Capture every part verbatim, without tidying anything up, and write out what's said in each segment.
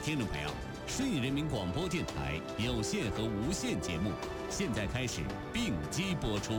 听众朋友，顺义人民广播电台有线和无线节目现在开始并机播出。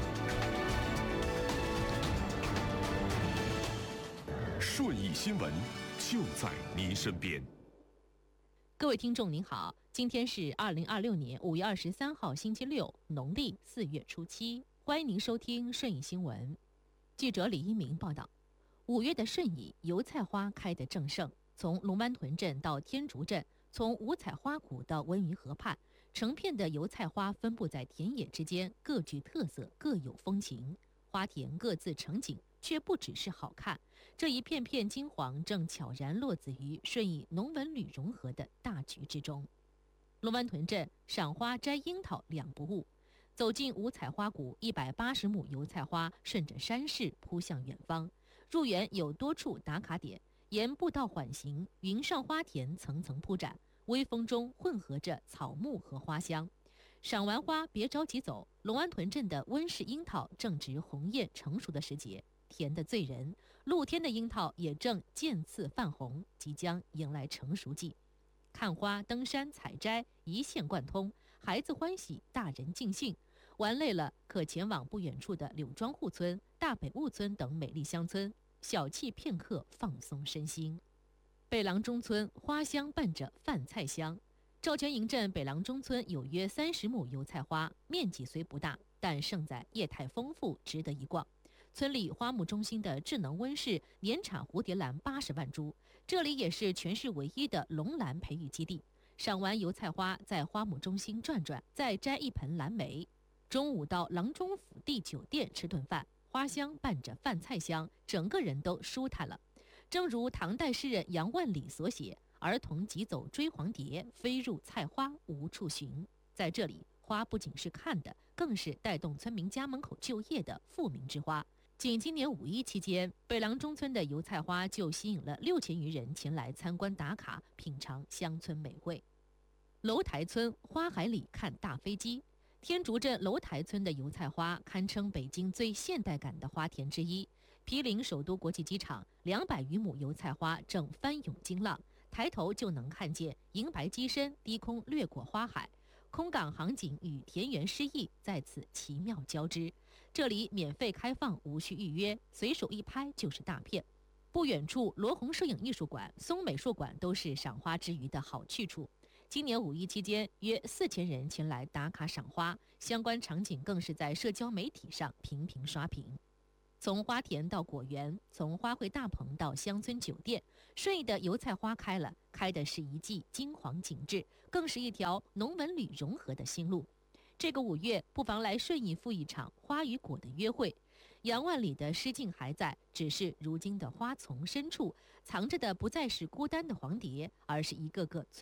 顺义新闻就在您身边。 各位听众您好，今天是二零二六年五月二十三号星期六，农历四月初七，欢迎您收听顺义新闻。记者李一鸣报道，五月的顺义油菜花开得正盛，从龙湾屯镇到天竺镇，从五彩花谷到温榆河畔，成片的油菜花分布在田野之间，各具特色，各有风情。花田各自成景，却不只是好看，这一片片金黄正悄然落子于顺义农文旅融合的大局之中。龙湾屯镇赏花摘樱桃两不误，走进五彩花谷，一百八十亩油菜花顺着山势扑向远方。入园有多处打卡点，沿步道缓行，云上花田层层铺展，微风中混合着草木和花香。赏完花别着急走，龙湾屯镇的温室樱桃正值红艳成熟的时节，甜得醉人。露天的樱桃也正渐次泛红，即将迎来成熟季。看花、登山、采摘一线贯通，孩子欢喜，大人尽兴。玩累了，可前往不远处的柳庄户村、大北务村等美丽乡村，小憩片刻，放松身心。北郎中村花香伴着饭菜香。赵全营镇北郎中村有约三十亩油菜花，面积虽不大，但胜在业态丰富，值得一逛。村里花木中心的智能温室年产蝴蝶兰八十万株，这里也是全市唯一的龙兰培育基地。赏完油菜花，在花木中心转转，再摘一盆蓝莓。中午到郎中府地酒店吃顿饭，花香伴着饭菜香，整个人都舒坦了。正如唐代诗人杨万里所写，儿童急走追黄蝶，飞入菜花无处寻。在这里，花不仅是看的，更是带动村民家门口就业的富民之花。仅今年五一期间，北郎中村的油菜花就吸引了六千余人前来参观打卡，品尝乡村美味。楼台村花海里看大飞机。天竺镇楼台村的油菜花堪称北京最现代感的花田之一。毗邻首都国际机场，两百余亩油菜花正翻涌惊浪，抬头就能看见银白机身低空掠过花海，空港航景与田园诗意在此奇妙交织。这里免费开放，无需预约，随手一拍就是大片。不远处罗红摄影艺术馆、松美术馆都是赏花之余的好去处。今年五一期间，约四千人前来打卡赏花，相关场景更是在社交媒体上频频刷屏。从花田到果园，从花卉大棚到乡村酒店，顺义的油菜花开了，开的是一季金黄景致，更是一条农文旅融合的新路。这个五月，不妨来顺义赴一场花与果的约会。杨万里的诗境还在，只是如今的花丛深处藏着的不再是孤单的黄蝶，而是一个个